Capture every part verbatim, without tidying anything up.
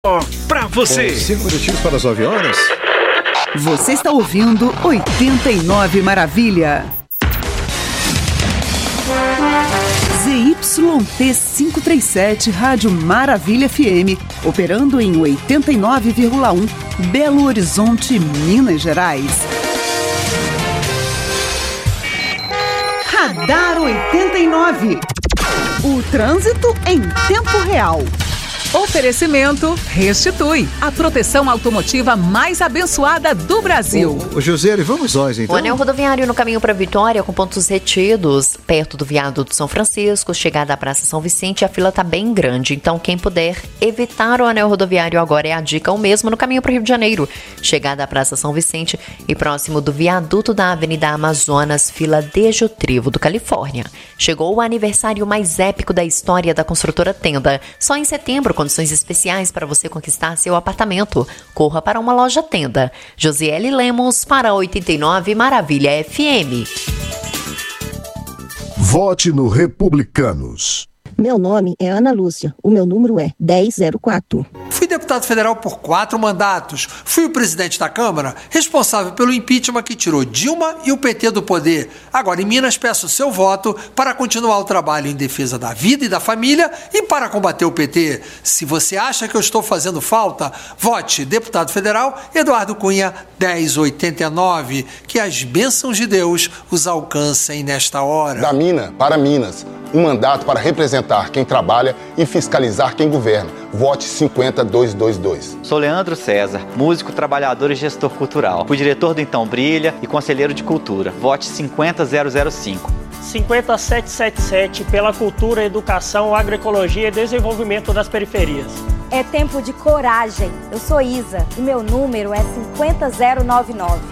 Pra você. Com cinco minutinhos para as nove horas. Você está ouvindo oitenta e nove Maravilha. Z Y T quinhentos e trinta e sete Rádio Maravilha F M, operando em oitenta e nove vírgula um, Belo Horizonte, Minas Gerais. Radar oitenta e nove. O trânsito em tempo real. Oferecimento Restitui, a proteção automotiva mais abençoada do Brasil. Ô, ô Josiane, vamos nós então. O anel rodoviário no caminho para Vitória, com pontos retidos, perto do viaduto São Francisco, chegada à Praça São Vicente, a fila tá bem grande. Então, quem puder evitar o anel rodoviário agora é a dica, o mesmo no caminho para o Rio de Janeiro. Chegada à Praça São Vicente e próximo do viaduto da Avenida Amazonas, fila desde o Trevo do Califórnia. Chegou o aniversário mais épico da história da construtora Tenda. Só em setembro, condições especiais para você conquistar seu apartamento. Corra para uma loja Tenda. Josiele Lemos para oitenta e nove Maravilha F M. Vote no Republicanos. Meu nome é Ana Lúcia. O meu número é dez zero quatro. Fui deputado federal por quatro mandatos. Fui o presidente da Câmara, responsável pelo impeachment que tirou Dilma e o P T do poder. Agora, em Minas, peço seu voto para continuar o trabalho em defesa da vida e da família e para combater o P T. Se você acha que eu estou fazendo falta, vote deputado federal Eduardo Cunha dez oitenta e nove. Que as bênçãos de Deus os alcancem nesta hora. Da mina para Minas. Um mandato para representar quem trabalha e fiscalizar quem governa. Vote cinquenta duzentos e vinte e dois. Sou Leandro César, músico, trabalhador e gestor cultural. Fui diretor do Então Brilha e conselheiro de cultura. Vote cinquenta zero zero cinco. cinquenta setecentos e setenta e sete pela cultura, educação, agroecologia e desenvolvimento das periferias. É tempo de coragem. Eu sou Isa e meu número é cinquenta zero noventa e nove.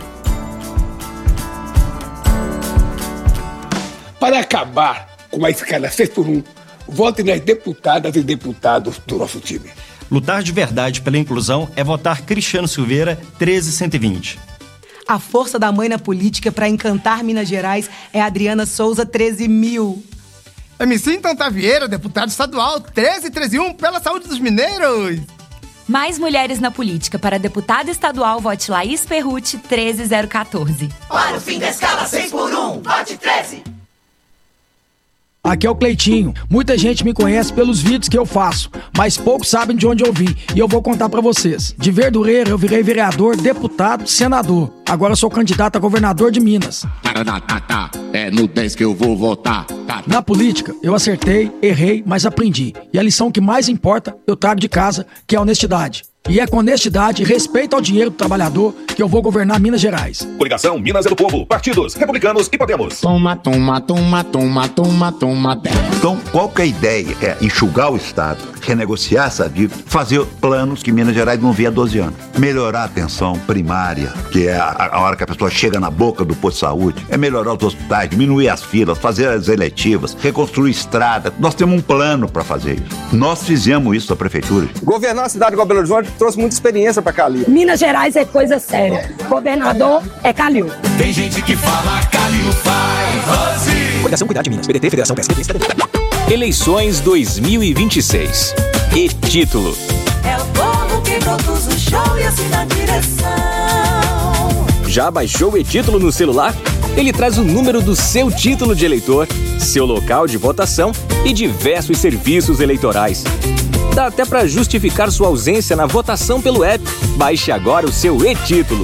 Para acabar com a escala seis por um, vote nas deputadas e deputados do nosso time. Lutar de verdade pela inclusão é votar Cristiano Silveira treze cento e vinte. A força da mãe na política para encantar Minas Gerais é Adriana Souza treze mil. M C Tanta Vieira, deputado estadual treze treze e um pela saúde dos mineiros. Mais mulheres na política. Para deputada estadual, vote Laís Perrucci treze zero quatorze. Para o fim da escala seis por um, vote treze. Aqui é o Cleitinho. Muita gente me conhece pelos vídeos que eu faço, mas poucos sabem de onde eu vim. E eu vou contar pra vocês. De Verdureira eu virei vereador, deputado, senador. Agora eu sou candidato a governador de Minas. É no dez que eu vou votar. Na política, eu acertei, errei, mas aprendi. E a lição que mais importa, eu trago de casa, que é a honestidade. E é com honestidade e respeito ao dinheiro do trabalhador que eu vou governar Minas Gerais. Coligação Minas é do Povo, partidos Republicanos e Podemos. Toma, toma, toma, toma, toma, toma. Então, qual que é a ideia? É enxugar o Estado, renegociar essa dívida, fazer planos que Minas Gerais não via há doze anos. Melhorar a atenção primária, que é a, a hora que a pessoa chega na boca do posto de saúde. É melhorar os hospitais, diminuir as filas, fazer as eletivas, reconstruir estrada. Nós temos um plano para fazer isso. Nós fizemos isso na prefeitura. Governar a cidade de Belo Horizonte trouxe muita experiência para Calil. Minas Gerais é coisa séria. Governador é Calil. Tem gente que fala Calil faz. Rose. Coligação Cuidar de Minas. P D T, Federação P S D B, C D B. Eleições dois mil e vinte e seis. E título. É o povo que produz o show e assina a direção. Já baixou o e-título no celular? Ele traz o número do seu título de eleitor, seu local de votação e diversos serviços eleitorais. Dá até para justificar sua ausência na votação pelo app. Baixe agora o seu e-título.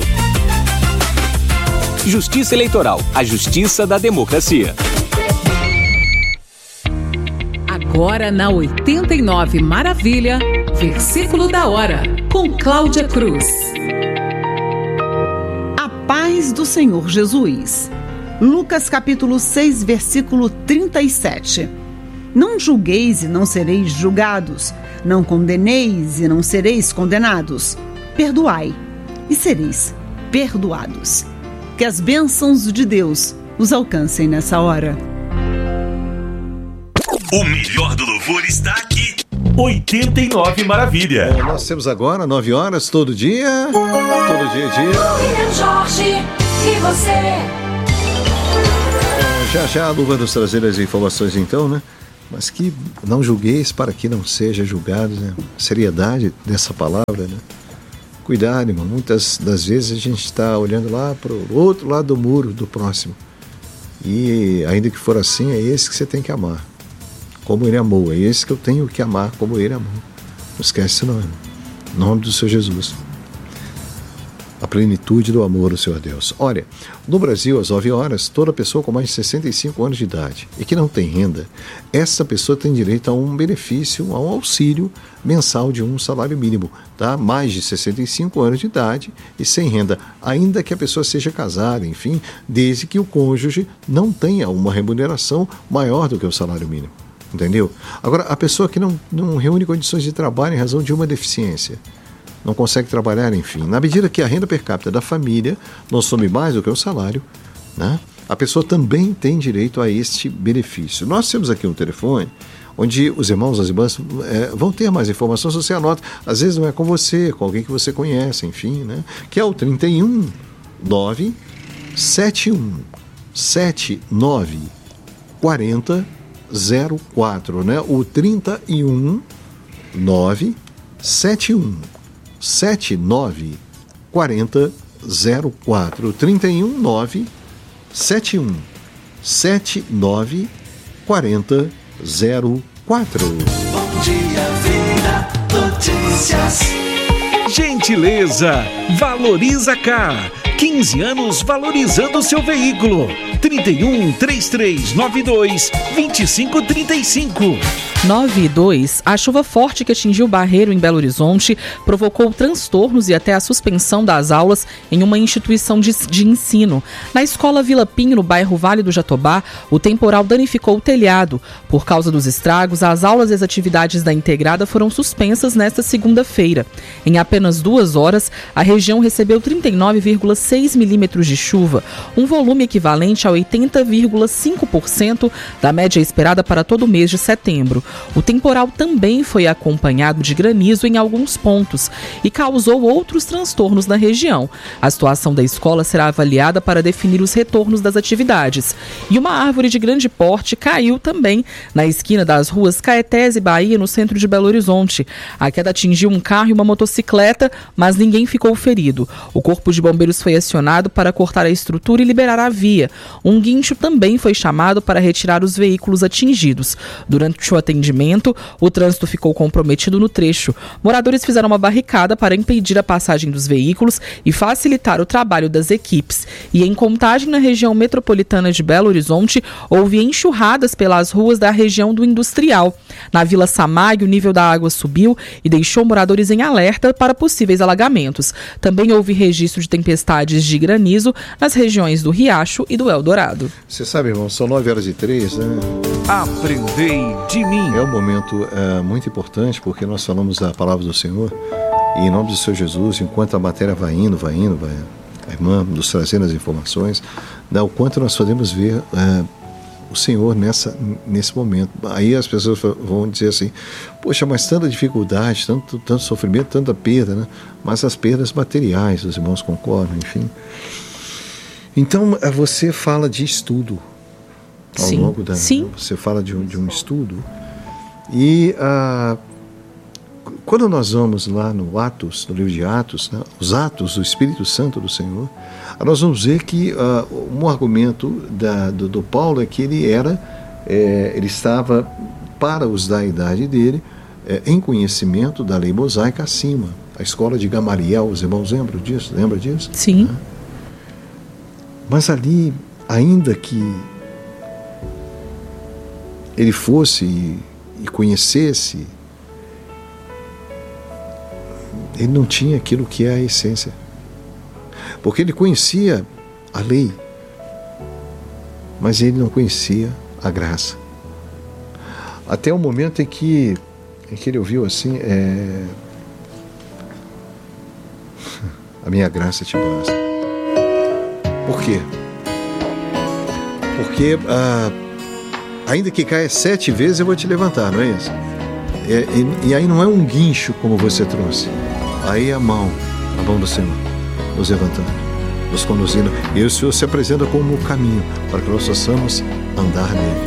Justiça Eleitoral, a justiça da democracia. Agora na oitenta e nove Maravilha, versículo da hora, com Cláudia Cruz. A paz do Senhor Jesus. Lucas capítulo seis, versículo trinta e sete. Não julgueis e não sereis julgados. Não condeneis e não sereis condenados. Perdoai e sereis perdoados. Que as bênçãos de Deus os alcancem nessa hora. O melhor do louvor está aqui. oitenta e nove Maravilha. Bom, nós temos agora nove horas todo dia. Todo dia, dia. William Jorge e você. Já já a Lu vai nos trazer as informações então, né? Mas que não julgueis para que não seja julgados, né? Seriedade dessa palavra, né? Cuidado, irmão. Muitas das vezes a gente está olhando lá para o outro lado do muro do próximo. E ainda que for assim, é esse que você tem que amar. Como ele amou. É esse que eu tenho que amar como ele amou. Não esquece isso não, irmão. Em nome do Senhor Jesus. A plenitude do amor do Senhor Deus. Olha, no Brasil, às nove horas, toda pessoa com mais de sessenta e cinco anos de idade e que não tem renda, essa pessoa tem direito a um benefício, a um auxílio mensal de um salário mínimo, tá? Mais de sessenta e cinco anos de idade e sem renda, ainda que a pessoa seja casada, enfim, desde que o cônjuge não tenha uma remuneração maior do que o salário mínimo, entendeu? Agora, a pessoa que não, não reúne condições de trabalho em razão de uma deficiência, não consegue trabalhar, enfim. Na medida que a renda per capita da família não some mais do que o salário, né, a pessoa também tem direito a este benefício. Nós temos aqui um telefone onde os irmãos, as irmãs é, vão ter mais informações, você anota. Às vezes não é com você, com alguém que você conhece, enfim, né, que é o trinta e um, nove, setenta e um, setenta e nove, quarenta, zero quatro, né, o trinta e um, nove, setenta e um, sete nove quarenta zero quatro trinta e um nove sete um sete nove quarenta zero quatro. Bom dia, Vira Notícias. Gentileza, Valoriza Car. quinze anos valorizando seu veículo. trinta e um, trinta e três, noventa e dois, vinte e cinco, trinta e cinco. nove e dois. A chuva forte que atingiu Barreiro em Belo Horizonte provocou transtornos e até a suspensão das aulas em uma instituição de, de ensino. Na escola Vila Pinho, no bairro Vale do Jatobá, o temporal danificou o telhado. Por causa dos estragos, as aulas e as atividades da integrada foram suspensas nesta segunda-feira. Em apenas duas horas, a região recebeu trinta e nove vírgula seis milímetros de chuva, um volume equivalente a oitenta vírgula cinco por cento da média esperada para todo o mês de setembro. O temporal também foi acompanhado de granizo em alguns pontos e causou outros transtornos na região. A situação da escola será avaliada para definir os retornos das atividades. E uma árvore de grande porte caiu também na esquina das ruas Caetés e Bahia, no centro de Belo Horizonte. A queda atingiu um carro e uma motocicleta, mas ninguém ficou ferido. O corpo de bombeiros foi acionado para cortar a estrutura e liberar a via. Um guincho também foi chamado para retirar os veículos atingidos. Durante o atendimento, o trânsito ficou comprometido no trecho. Moradores fizeram uma barricada para impedir a passagem dos veículos e facilitar o trabalho das equipes. E em Contagem, na região metropolitana de Belo Horizonte, houve enxurradas pelas ruas da região do Industrial. Na Vila Samag, o nível da água subiu e deixou moradores em alerta para possíveis alagamentos. Também houve registro de tempestades de granizo nas regiões do Riacho e do Eldorado. Você sabe, irmão, são nove horas e três, né? Aprendei de mim. É um momento é, muito importante, porque nós falamos da palavra do Senhor e em nome do Senhor Jesus, enquanto a matéria vai indo, vai indo, vai, a irmã nos trazendo as informações, né, o quanto nós podemos ver é, o Senhor nessa, nesse momento. Aí as pessoas vão dizer assim, poxa, mas tanta dificuldade, tanto, tanto sofrimento, tanta perda, né? Mas as perdas materiais, os irmãos concordam, enfim. Então, você fala de estudo ao sim, longo da... sim. Você fala de um, de um estudo. E ah, quando nós vamos lá no Atos, no livro de Atos, né, os Atos do Espírito Santo do Senhor, nós vamos ver que ah, um argumento da, do, do Paulo é que ele era, é, ele estava, para os da idade dele, é, em conhecimento da lei mosaica acima. A escola de Gamaliel, os irmãos lembram disso? Lembra disso? Sim. Né? Mas ali, ainda que ele fosse e, e conhecesse, ele não tinha aquilo que é a essência. Porque ele conhecia a lei, mas ele não conhecia a graça. Até o momento em que, em que ele ouviu assim, é... a minha graça te basta. Por quê? Porque ah, ainda que caia sete vezes eu vou te levantar, não é isso? É, e, e aí não é um guincho como você trouxe. Aí é a mão, a mão do Senhor, nos levantando, nos conduzindo. E o Senhor se apresenta como o caminho para que nós possamos andar nele.